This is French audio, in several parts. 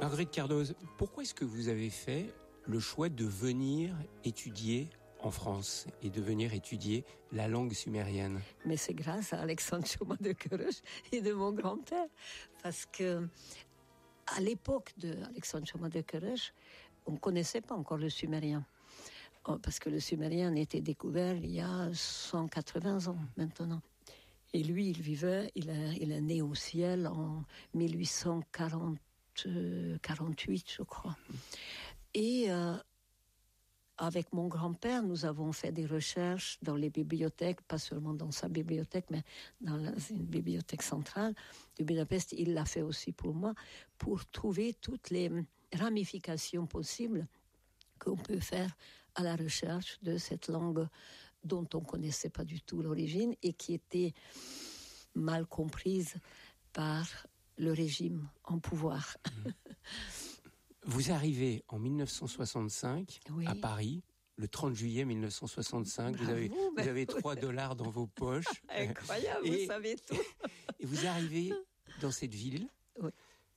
Marguerite Cardoz, pourquoi est-ce que vous avez fait le choix de venir étudier en France et de venir étudier la langue sumérienne? Mais c'est grâce à Alexandre Choma de Queureuse et de mon grand-père. Parce que, à l'époque de Alexandre Choma de Queureuse, on ne connaissait pas encore le sumérien. Parce que le sumérien a été découvert il y a 180 ans maintenant. Et lui, il est né au ciel en 1848, je crois. Et avec mon grand-père, nous avons fait des recherches dans les bibliothèques, pas seulement dans sa bibliothèque, mais dans une bibliothèque centrale de Budapest. Il l'a fait aussi pour moi, pour trouver toutes les ramifications possibles qu'on peut faire à la recherche de cette langue dont on ne connaissait pas du tout l'origine et qui était mal comprise par le régime en pouvoir. Vous arrivez en 1965 oui. à Paris, le 30 juillet 1965. Bravo, vous avez $3 dans vos poches. Incroyable, vous savez tout. Et vous arrivez dans cette ville. Oui.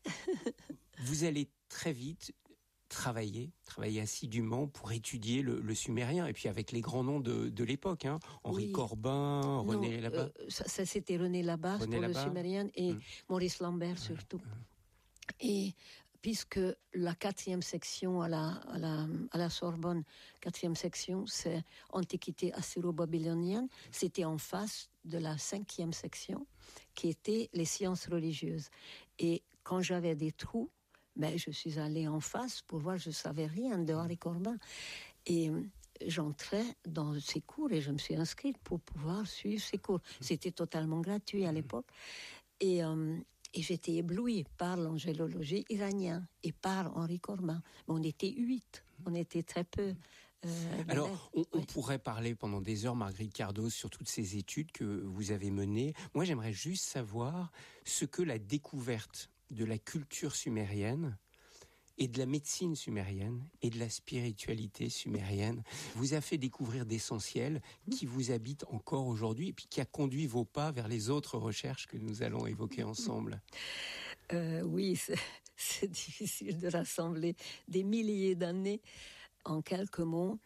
Vous allez très vite travailler assidûment pour étudier le sumérien, et puis avec les grands noms de l'époque, hein. Henri Corbin, René Labarthe. Ça c'était René Labarthe pour le sumérien et Maurice Lambert surtout. Et puisque la 4e section à la Sorbonne, 4e section, c'est Antiquité assyro-babylonienne, c'était en face de la 5e section, qui était les sciences religieuses. Et quand j'avais des trous, je suis allée en face pour voir, je ne savais rien de Henri Corbin. Et j'entrais dans ces cours et je me suis inscrite pour pouvoir suivre ces cours. C'était totalement gratuit à l'époque. Et j'étais éblouie par l'angélologie iranienne et par Henri Corbin. On était 8, on était très peu. Alors, on pourrait parler pendant des heures, Marguerite Cardoz, sur toutes ces études que vous avez menées. Moi, j'aimerais juste savoir ce que la découverte de la culture sumérienne et de la médecine sumérienne et de la spiritualité sumérienne vous a fait découvrir d'essentiels qui vous habitent encore aujourd'hui et puis qui a conduit vos pas vers les autres recherches que nous allons évoquer ensemble. Oui, c'est difficile de rassembler des milliers d'années en quelques mots.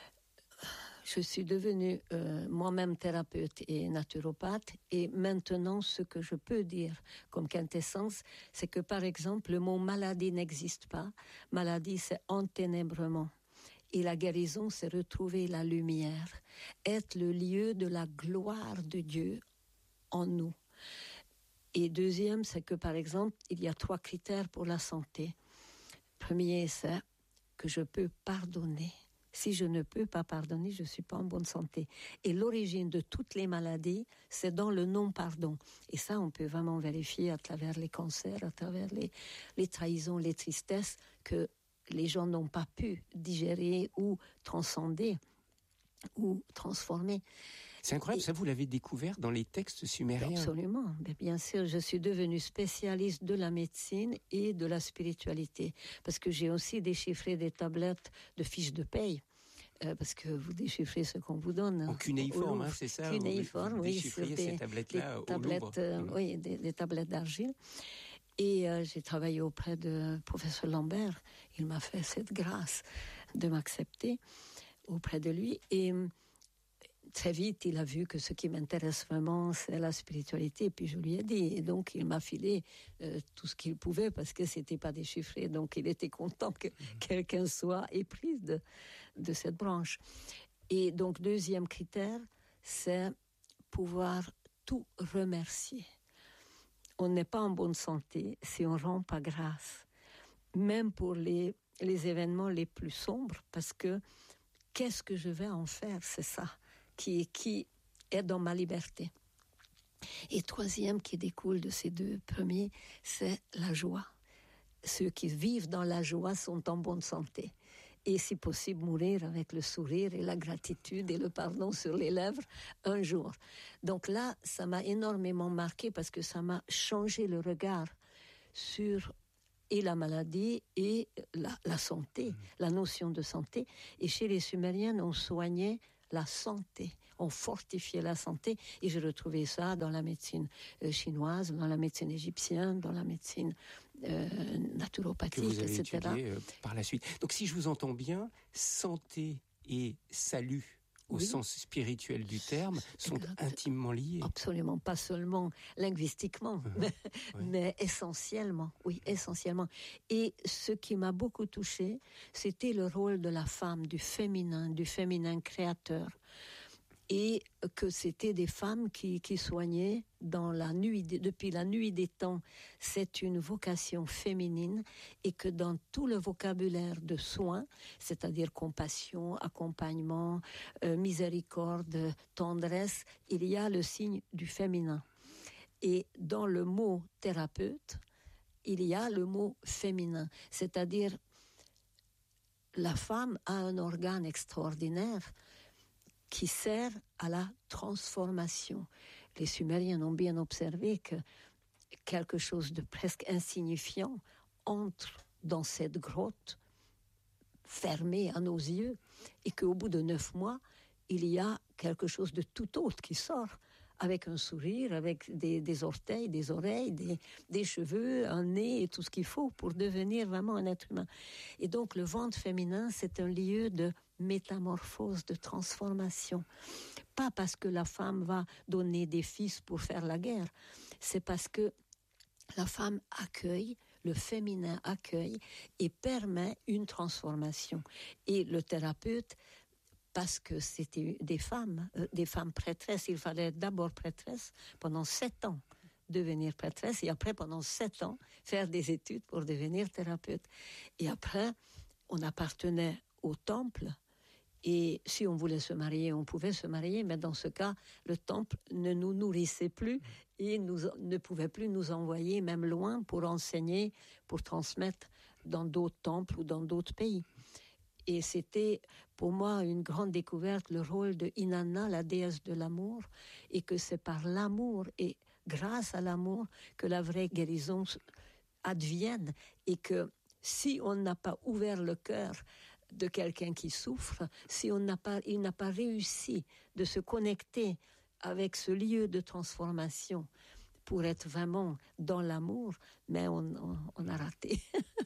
Je suis devenue moi-même thérapeute et naturopathe et maintenant ce que je peux dire comme quintessence, c'est que par exemple le mot maladie n'existe pas. Maladie c'est enténébrement et la guérison c'est retrouver la lumière, être le lieu de la gloire de Dieu en nous. Et deuxième c'est que par exemple il y a 3 critères pour la santé. Premier c'est que je peux pardonner. Si je ne peux pas pardonner, je ne suis pas en bonne santé. Et l'origine de toutes les maladies, c'est dans le non-pardon. Et ça, on peut vraiment vérifier à travers les cancers, à travers les trahisons, les tristesses que les gens n'ont pas pu digérer ou transcender ou transformer. C'est incroyable, ça vous l'avez découvert dans les textes sumériens. Absolument, mais bien sûr, je suis devenue spécialiste de la médecine et de la spiritualité, parce que j'ai aussi déchiffré des tablettes de fiches de paye, parce que vous déchiffrez ce qu'on vous donne. En cunéiforme, c'est ça. Cunéiforme, vous oui, déchiffriez ces tablettes-là au Louvre. Oui, des tablettes d'argile. Et j'ai travaillé auprès de professeur Lambert. Il m'a fait cette grâce de m'accepter auprès de lui et très vite il a vu que ce qui m'intéresse vraiment c'est la spiritualité et puis je lui ai dit et donc il m'a filé tout ce qu'il pouvait parce que c'était pas déchiffré donc il était content que quelqu'un soit éprise de cette branche. Et donc deuxième critère c'est pouvoir tout remercier. On n'est pas en bonne santé si on rend pas grâce même pour les événements les plus sombres parce que qu'est-ce que je vais en faire? C'est ça qui est dans ma liberté. Et troisième qui découle de ces 2 premiers, c'est la joie. Ceux qui vivent dans la joie sont en bonne santé. Et si possible, mourir avec le sourire et la gratitude et le pardon sur les lèvres un jour. Donc là, ça m'a énormément marqué parce que ça m'a changé le regard sur et la maladie et la santé, la notion de santé. Et chez les Sumériens, on soignait la santé, on fortifiait la santé. Et je retrouvais ça dans la médecine chinoise, dans la médecine égyptienne, dans la médecine naturopathique, que vous avez etc. étudié par la suite. Donc si je vous entends bien, santé et salut au sens spirituel du terme, sont intimement liés. Absolument, pas seulement linguistiquement, mais essentiellement, oui, essentiellement. Et ce qui m'a beaucoup touchée, c'était le rôle de la femme, du féminin créateur. Et que c'était des femmes qui soignaient depuis la nuit des temps. C'est une vocation féminine et que dans tout le vocabulaire de soins, c'est-à-dire compassion, accompagnement, miséricorde, tendresse, il y a le signe du féminin. Et dans le mot thérapeute, il y a le mot féminin, c'est-à-dire la femme a un organe extraordinaire qui sert à la transformation. Les Sumériens ont bien observé que quelque chose de presque insignifiant entre dans cette grotte fermée à nos yeux et qu'au bout de 9 mois, il y a quelque chose de tout autre qui sort avec un sourire, avec des orteils, des oreilles, des cheveux, un nez et tout ce qu'il faut pour devenir vraiment un être humain. Et donc le ventre féminin, c'est un lieu de métamorphose, de transformation. Pas parce que la femme va donner des fils pour faire la guerre, c'est parce que la femme accueille, le féminin accueille et permet une transformation. Et le thérapeute, parce que c'était des femmes prêtresses, il fallait être d'abord prêtresse pendant 7 ans, devenir prêtresse, et après pendant 7 ans, faire des études pour devenir thérapeute. Et après, on appartenait au temple, et si on voulait se marier, on pouvait se marier, mais dans ce cas, le temple ne nous nourrissait plus et ne pouvait plus nous envoyer même loin pour enseigner, pour transmettre dans d'autres temples ou dans d'autres pays. Et c'était pour moi une grande découverte, le rôle de Inanna, la déesse de l'amour, et que c'est par l'amour et grâce à l'amour que la vraie guérison advienne, et que si on n'a pas ouvert le cœur de quelqu'un qui souffre, si il n'a pas réussi de se connecter avec ce lieu de transformation pour être vraiment dans l'amour, mais on a raté.